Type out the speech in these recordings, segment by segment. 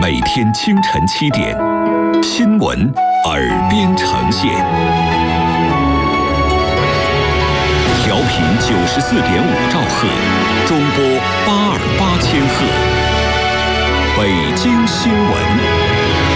每天清晨7点，新闻耳边呈现。调频94.5兆赫，中波828千赫。北京新闻。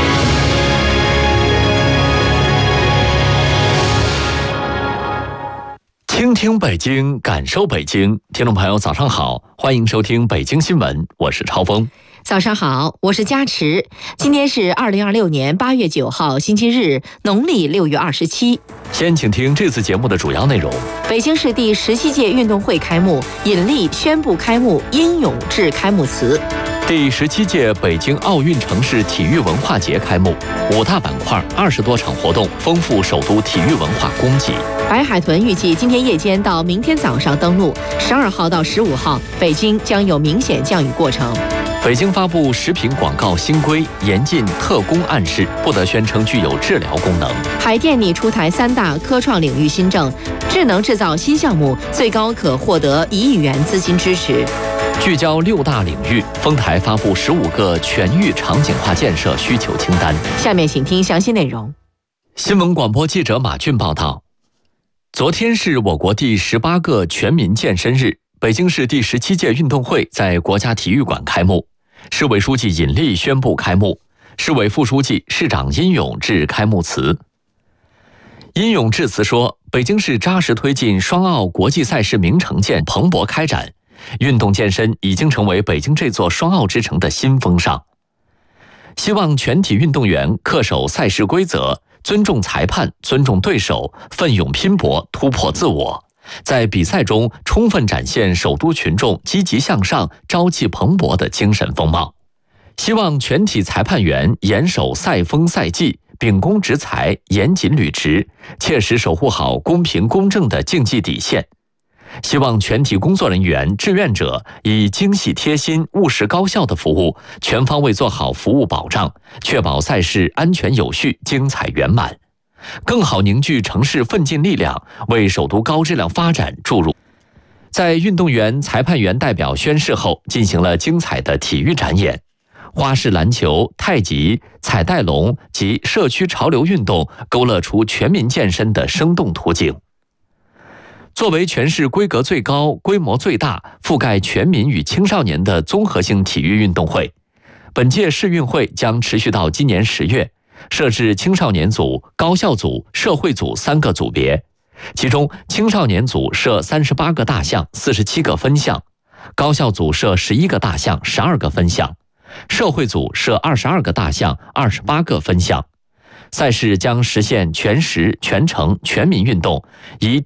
倾听北京，感受北京。听众朋友早上好，欢迎收听北京新闻，我是超峰。 早上好，我是佳池。今天是2026年8月9号星期日，农历6月27。 先请听这次节目的主要内容。 北京市第17届运动会开幕，尹力宣布开幕英勇致开幕词。 第17届北京奥运城市体育文化节开幕，5大板块20多场活动，丰富首都体育文化供给。 白海豚预计今天夜间到明天早上登陆，12号到15号，北京将有明显降雨过程。 北京发布食品广告新规，严禁特供暗示，不得宣称具有治疗功能。 海淀拟出台3大科创领域新政，智能制造新项目最高可获得1亿元资金支持。 聚焦6大领域，丰台发布15个全域场景化建设需求清单。 下面请听详细内容。 新闻广播记者马俊报道。昨天是我国第18个全民健身日，北京市第17届运动会在国家体育馆开幕，市委书记尹力宣布开幕，市委副书记、市长殷勇致开幕词。殷勇致辞说，北京市扎实推进双奥国际赛事名城建蓬勃开展，运动健身已经成为北京这座双奥之城的新风尚。希望全体运动员恪守赛事规则，尊重裁判，尊重对手，奋勇拼搏，突破自我，在比赛中充分展现首都群众积极向上、朝气蓬勃的精神风貌。希望全体裁判员严守赛风赛纪，秉公执裁，严谨履职，切实守护好公平公正的竞技底线。希望全体工作人员、志愿者以精细贴心、务实高效的服务，全方位做好服务保障，确保赛事安全有序、精彩圆满，更好凝聚城市奋进力量，为首都高质量发展注入。在运动员、裁判员代表宣誓后，进行了精彩的体育展演，花式篮球、太极、彩带龙及社区潮流运动勾勒出全民健身的生动图景。作为全市规格最高、规模最大、覆盖全民与青少年的综合性体育运动会，本届世运会将持续到今年10月，设置青少年组、高校组、社会组3个组别，其中青少年组设38个大项、47个分项，高校组设11个大项、12个分项，社会组设22个大项、28个分项。赛事将实现全时、全程、全民运动，以